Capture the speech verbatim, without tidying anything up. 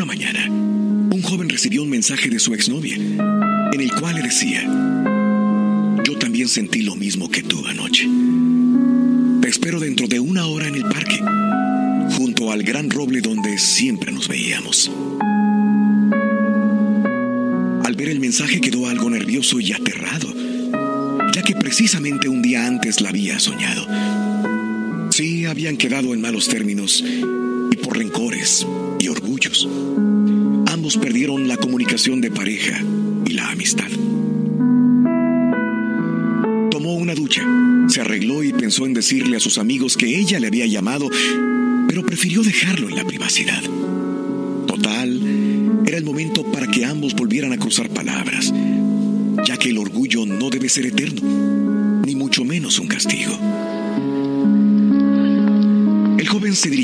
mañana, un joven recibió un mensaje de su exnovia, en el cual le decía: yo también sentí lo mismo que tú anoche. Te espero dentro de una hora en el parque, junto al gran roble donde siempre nos veíamos. Al ver el mensaje quedó algo nervioso y aterrado, ya que precisamente un día antes la había soñado. Sí, habían quedado en malos términos y por rencores y orgullos. Ambos perdieron la comunicación de pareja y la amistad. Tomó una ducha, se arregló y pensó en decirle a sus amigos que ella le había llamado, pero prefirió dejarlo en la privacidad. Total, era el momento para que ambos volvieran a cruzar palabras, ya que el orgullo no debe ser eterno, ni mucho menos un castigo. El joven se dirigió